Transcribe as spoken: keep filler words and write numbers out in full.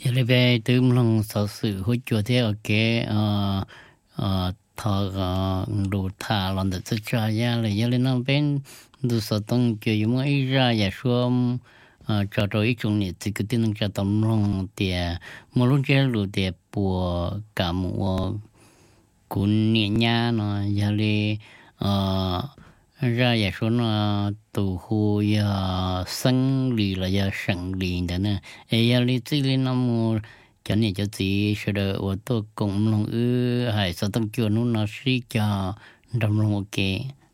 giờ này về từ mình sở sự hỗ trợ theo cái ờ ờ thọ đồ thà làm được tất cả ya là giờ lên nó bên đồ sở tông chơi những cái ra ya xuống ờ cho rồi chúng này thì cái tiếng cho tông lòng tiền một lúc chơi lụt tiền bùa cả một cuốn nhẹ nhá nó giờ lên ờ ra ya xuống nó tụ khu ya sinh lý là ya sinh lý đó nè ấy ya lên chỉ lên nó mua cho nên cho chị sẽ được ô tô cùng lòng ư hay sao tâm chưa nó nó xí cho đồng lòng ok